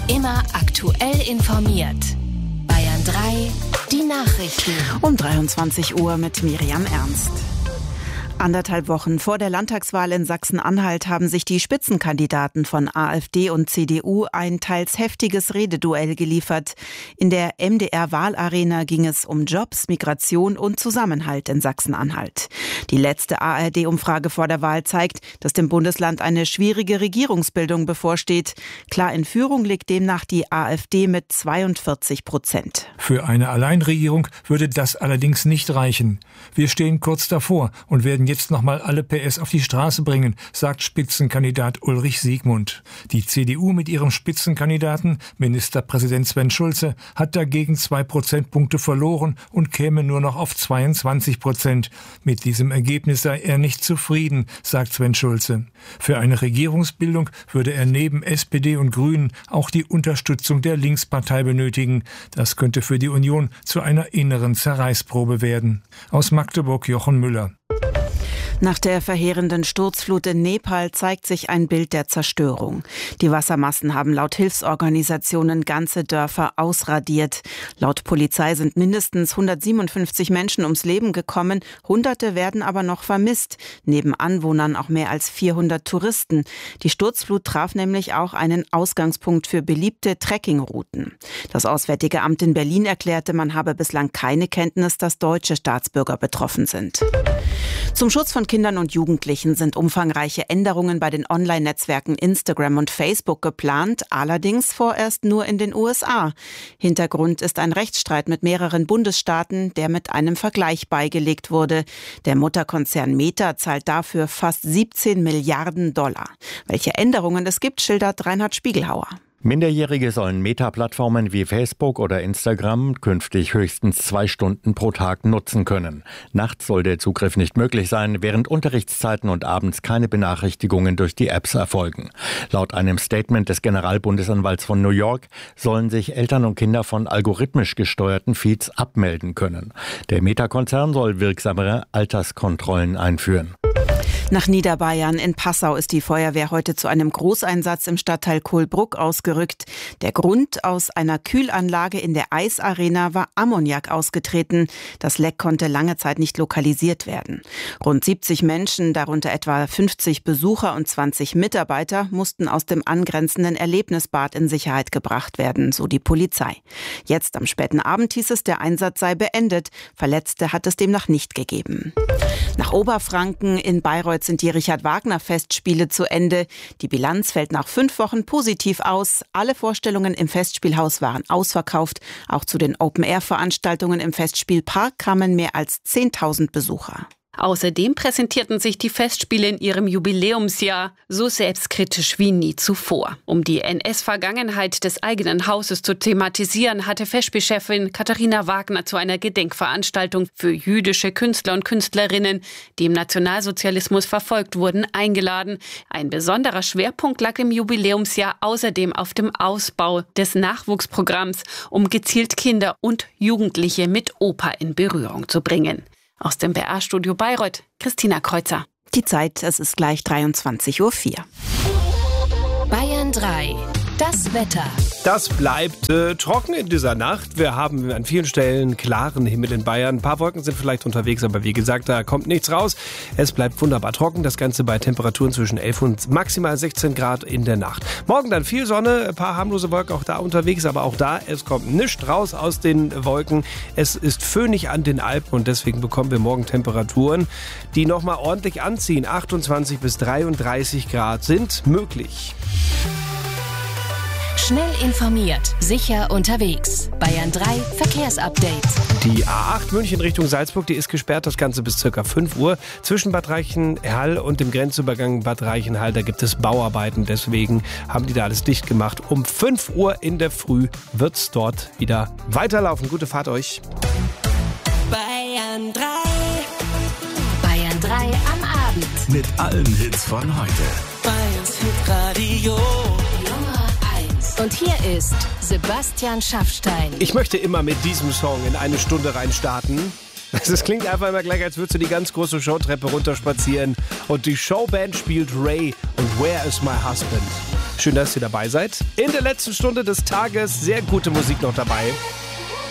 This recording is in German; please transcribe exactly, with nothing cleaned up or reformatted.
Immer aktuell informiert. Bayern drei, die Nachrichten. Um dreiundzwanzig Uhr mit Miriam Ernst. Anderthalb Wochen vor der Landtagswahl in Sachsen-Anhalt haben sich die Spitzenkandidaten von AfD und C D U ein teils heftiges Rededuell geliefert. In der M D R-Wahlarena ging es um Jobs, Migration und Zusammenhalt in Sachsen-Anhalt. Die letzte A R D-Umfrage vor der Wahl zeigt, dass dem Bundesland eine schwierige Regierungsbildung bevorsteht. Klar in Führung liegt demnach die AfD mit zweiundvierzig Prozent. Für eine Alleinregierung würde das allerdings nicht reichen. Wir stehen kurz davor und werden jetzt nochmal alle P S auf die Straße bringen, sagt Spitzenkandidat Ulrich Siegmund. Die C D U mit ihrem Spitzenkandidaten, Ministerpräsident Sven Schulze, hat dagegen zwei Prozentpunkte verloren und käme nur noch auf zweiundzwanzig Prozent. Mit diesem Ergebnis sei er nicht zufrieden, sagt Sven Schulze. Für eine Regierungsbildung würde er neben S P D und Grünen auch die Unterstützung der Linkspartei benötigen. Das könnte für die Union zu einer inneren Zerreißprobe werden. Aus Magdeburg Jochen Müller. Nach der verheerenden Sturzflut in Nepal zeigt sich ein Bild der Zerstörung. Die Wassermassen haben laut Hilfsorganisationen ganze Dörfer ausradiert. Laut Polizei sind mindestens hundertsiebenundfünfzig Menschen ums Leben gekommen, Hunderte werden aber noch vermisst. Neben Anwohnern auch mehr als vierhundert Touristen. Die Sturzflut traf nämlich auch einen Ausgangspunkt für beliebte Trekkingrouten. Das Auswärtige Amt in Berlin erklärte, man habe bislang keine Kenntnis, dass deutsche Staatsbürger betroffen sind. Zum Schutz von Kindern und Jugendlichen sind umfangreiche Änderungen bei den Online-Netzwerken Instagram und Facebook geplant, allerdings vorerst nur in den U S A. Hintergrund ist ein Rechtsstreit mit mehreren Bundesstaaten, der mit einem Vergleich beigelegt wurde. Der Mutterkonzern Meta zahlt dafür fast siebzehn Milliarden Dollar. Welche Änderungen es gibt, schildert Reinhard Spiegelhauer. Minderjährige sollen Meta-Plattformen wie Facebook oder Instagram künftig höchstens zwei Stunden pro Tag nutzen können. Nachts soll der Zugriff nicht möglich sein, während Unterrichtszeiten und abends keine Benachrichtigungen durch die Apps erfolgen. Laut einem Statement des Generalbundesanwalts von New York sollen sich Eltern und Kinder von algorithmisch gesteuerten Feeds abmelden können. Der Meta-Konzern soll wirksamere Alterskontrollen einführen. Nach Niederbayern in Passau ist die Feuerwehr heute zu einem Großeinsatz im Stadtteil Kohlbruck ausgerückt. Der Grund: aus einer Kühlanlage in der Eisarena war Ammoniak ausgetreten. Das Leck konnte lange Zeit nicht lokalisiert werden. Rund siebzig Menschen, darunter etwa fünfzig Besucher und zwanzig Mitarbeiter, mussten aus dem angrenzenden Erlebnisbad in Sicherheit gebracht werden, so die Polizei. Jetzt am späten Abend hieß es, der Einsatz sei beendet. Verletzte hat es demnach nicht gegeben. Nach Oberfranken in Bayreuth sind die Richard-Wagner-Festspiele zu Ende. Die Bilanz fällt nach fünf Wochen positiv aus. Alle Vorstellungen im Festspielhaus waren ausverkauft. Auch zu den Open-Air-Veranstaltungen im Festspielpark kamen mehr als zehntausend Besucher. Außerdem präsentierten sich die Festspiele in ihrem Jubiläumsjahr so selbstkritisch wie nie zuvor. Um die N S-Vergangenheit des eigenen Hauses zu thematisieren, hatte Festspielchefin Katharina Wagner zu einer Gedenkveranstaltung für jüdische Künstler und Künstlerinnen, die im Nationalsozialismus verfolgt wurden, eingeladen. Ein besonderer Schwerpunkt lag im Jubiläumsjahr außerdem auf dem Ausbau des Nachwuchsprogramms, um gezielt Kinder und Jugendliche mit Oper in Berührung zu bringen. Aus dem B R-Studio Bayreuth, Christina Kreuzer. Die Zeit, es ist gleich dreiundzwanzig Uhr vier. Bayern drei, das Wetter. Das bleibt äh, trocken in dieser Nacht. Wir haben an vielen Stellen klaren Himmel in Bayern. Ein paar Wolken sind vielleicht unterwegs, aber wie gesagt, da kommt nichts raus. Es bleibt wunderbar trocken. Das Ganze bei Temperaturen zwischen elf und maximal sechzehn Grad in der Nacht. Morgen dann viel Sonne, ein paar harmlose Wolken auch da unterwegs, aber auch da, es kommt nichts raus aus den Wolken. Es ist föhnig an den Alpen und deswegen bekommen wir morgen Temperaturen, die nochmal ordentlich anziehen. achtundzwanzig bis dreiunddreißig Grad sind möglich. Schnell informiert, sicher unterwegs. Bayern drei Verkehrsupdate. Die A acht München Richtung Salzburg, die ist gesperrt, das Ganze bis ca. fünf Uhr. Zwischen Bad Reichenhall und dem Grenzübergang Bad Reichenhall, da gibt es Bauarbeiten. Deswegen haben die da alles dicht gemacht. Um fünf Uhr in der Früh wird es dort wieder weiterlaufen. Gute Fahrt euch. Bayern drei. Bayern drei am Abend. Mit allen Hits von heute. Bayerns Hitradio. Und hier ist Sebastian Schaffstein. Ich möchte immer mit diesem Song in eine Stunde reinstarten. Das klingt einfach immer gleich, als würdest du die ganz große Showtreppe runterspazieren. Und die Showband spielt Ray und Where is my husband? Schön, dass ihr dabei seid. In der letzten Stunde des Tages sehr gute Musik noch dabei.